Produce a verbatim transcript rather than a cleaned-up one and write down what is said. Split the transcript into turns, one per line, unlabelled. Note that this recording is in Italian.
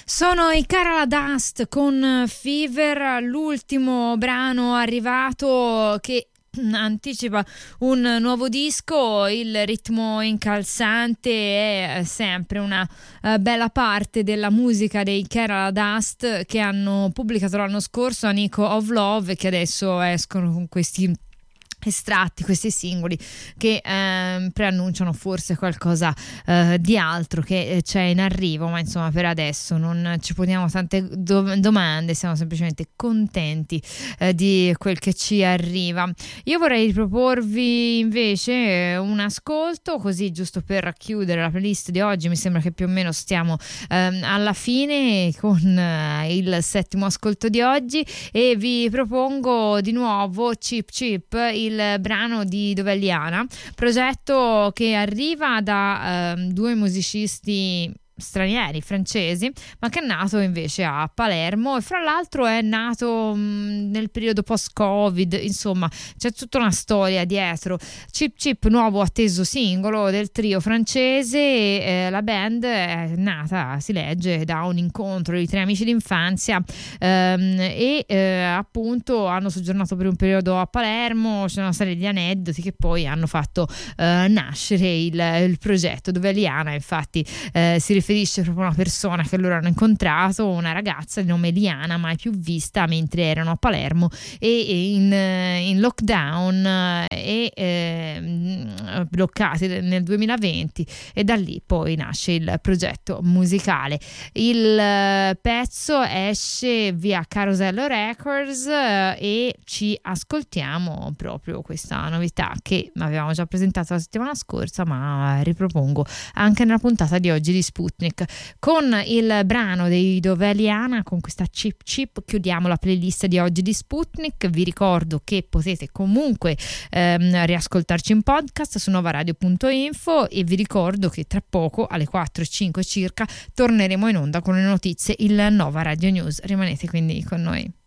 Sono i Kerala Dust con Fever, l'ultimo brano arrivato che anticipa un nuovo disco. Il ritmo incalzante è sempre una uh, bella parte della musica dei Kerala Dust, che hanno pubblicato l'anno scorso Nico of Love e che adesso escono con questi estratti, questi singoli che eh, preannunciano forse qualcosa eh, di altro che c'è in arrivo, ma insomma per adesso non ci poniamo tante do- domande, siamo semplicemente contenti eh, di quel che ci arriva. Io vorrei riproporvi invece un ascolto, così giusto per chiudere la playlist di oggi. Mi sembra che più o meno stiamo eh, alla fine con eh, il settimo ascolto di oggi, e vi propongo di nuovo Chip Chip, il il brano di Dov'è Liana, progetto che arriva da eh, due musicisti stranieri, francesi, ma che è nato invece a Palermo, e fra l'altro è nato mh, nel periodo post-Covid. Insomma, c'è tutta una storia dietro. Chip Chip, nuovo atteso singolo del trio francese. Eh, la band è nata, si legge, da un incontro di tre amici d'infanzia ehm, e eh, appunto hanno soggiornato per un periodo a Palermo. C'è una serie di aneddoti che poi hanno fatto eh, nascere il, il progetto. Dov'è Liana, infatti, eh, si riferisce proprio a una persona che loro hanno incontrato, una ragazza di nome Liana, mai più vista, mentre erano a Palermo e in, in lockdown e eh, bloccati nel duemilaventi, e da lì poi nasce il progetto musicale. Il pezzo esce via Carosello Records e ci ascoltiamo proprio questa novità che avevamo già presentato la settimana scorsa, ma ripropongo anche nella puntata di oggi di Sputnik. Con il brano dei Dov'è Liana, con questa Chip Chip, chiudiamo la playlist di oggi di Sputnik. Vi ricordo che potete comunque ehm, riascoltarci in podcast su novaradio punto info, e vi ricordo che tra poco alle quattro e cinque circa torneremo in onda con le notizie, il Nova Radio News. Rimanete quindi con noi.